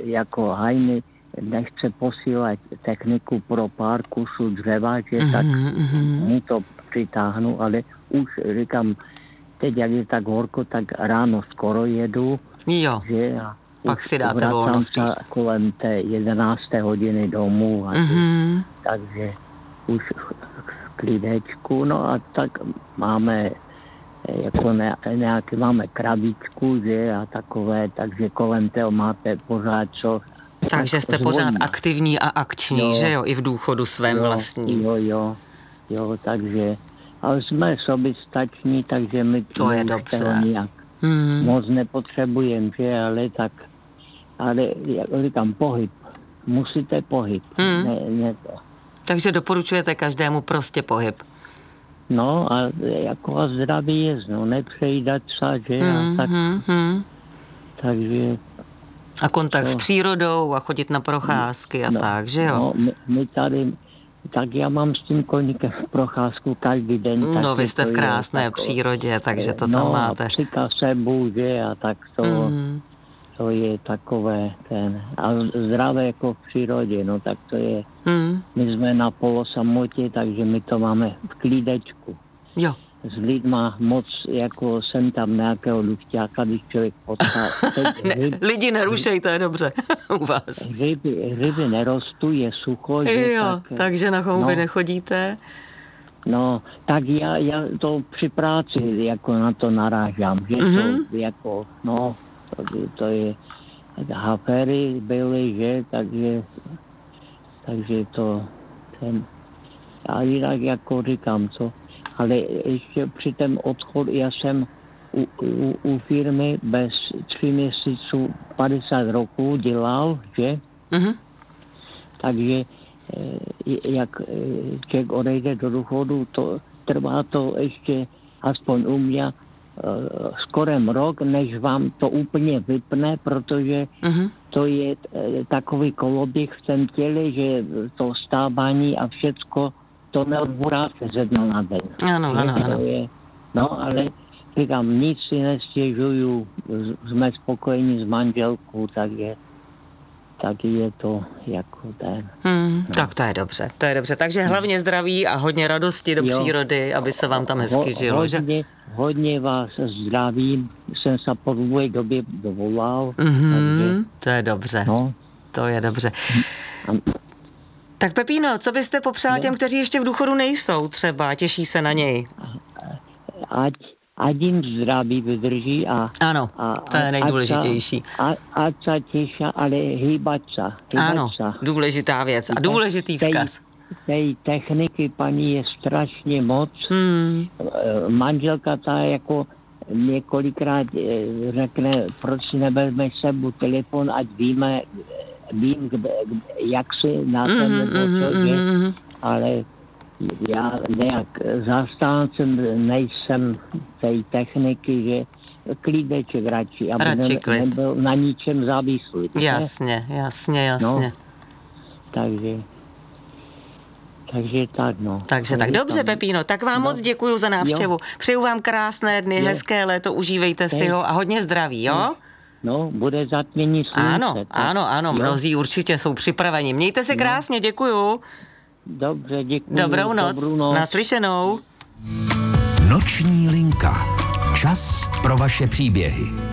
jako Hajny nechce posílat techniku pro pár kusů dřeva, že tak mu to přitáhnu, ale už říkám, teď jak je tak horko, tak ráno skoro jedu, že a pak si dáte volno spíš. Kolem té 11. hodiny domů, takže už v klidečku, no a tak máme jako nějaké máme krabičku, že a takové, takže kolem toho máte pořád co. Takže jste pořád aktivní a akční, že jo, i v důchodu svém vlastním. Jo, takže ale jsme soběstační, takže my to je dobře. Nějak moc nepotřebujeme, že, ale jak říkám, pohyb. Musíte pohyb. Ne to. Takže doporučujete každému prostě pohyb. No a jako a zdravý jest, no, nepřejídat se, že, a tak. Takže... A kontakt s přírodou a chodit na procházky a tak, že jo? No, my tady, tak já mám s tím koníkem procházku každý den. No, vy jste v krásné přírodě, takže to tam máte. No, při Kasebu, že, a tak to je takové, a zdravé jako v přírodě, no, tak to je, my jsme na polosamotě, takže my to máme v klídečku. Jo. S lidma moc, jako jsem tam nějakého lušťáka, když člověk potká. Lidi nerušej, to je dobře u vás. Ryby nerostou, je sucho. Takže na chouby nechodíte? No, tak já to při práci jako na to narážám, že to jako, no, to je, hafery byly, že, takže to, a jinak jako říkám, co, ale ještě při tom odchodu, já jsem u firmy bez 3 měsíců 50 roků dělal, že? Takže jak člověk odejde do důchodu, to trvá to ještě aspoň u mě skorem rok, než vám to úplně vypne, protože to je takový koloběh v tom těle, že to stávání a všecko to neodboráte ze dne na den. Ano. No, ale říkám, nic si nestěžuju, jsme spokojení s manželkou, tak je to jako ten. Tak to je dobře. Takže hlavně zdraví a hodně radosti do přírody, aby se vám tam hezky žilo, že? Hodně vás zdravím, jsem se po dlouhé době dovolal. To je dobře. No. To je dobře. Tak Pepíno, co byste popřál těm, kteří ještě v důchodu nejsou třeba, těší se na něj? Ať jim zdraví vydrží ano, to je nejdůležitější. Ať se těší, ale hýbat se. Ano, důležitá věc a důležitý vzkaz. Tej techniky, paní, je strašně moc. Manželka ta jako několikrát řekne, proč si nevezme sebou telefon, ať vím, jak si na ten nebo co je, ale já nějak zastáncem nejsem té techniky, že klídeček radši, aby nebyl na ničem závislý. Jasně. No, takže tak, no. Takže tak, dobře, Pepíno, tak vám moc děkuju za návštěvu. Přeju vám krásné dny, hezké léto, užívejte si ho a hodně zdraví, jo? No, bude zatmění slunce. Ano, mnozí určitě jsou připraveni. Mějte se krásně, děkuju. Dobře, děkuji. Dobrou noc. Naslyšenou. Noční linka. Čas pro vaše příběhy.